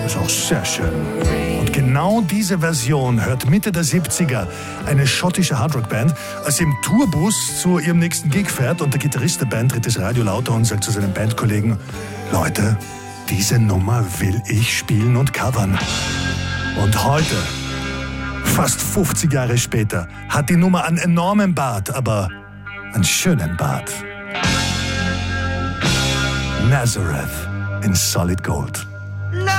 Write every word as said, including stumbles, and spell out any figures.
Ist auch sehr schön. Und genau diese Version hört Mitte der siebziger eine schottische Hardrock-Band, als sie im Tourbus zu ihrem nächsten Gig fährt und der Gitarrist der Band dreht das Radio lauter und sagt zu seinen Bandkollegen: Leute, diese Nummer will ich spielen und covern. Und heute, fast fünfzig Jahre später, hat die Nummer einen enormen Bart, aber einen schönen Bart. Nazareth in Solid Gold.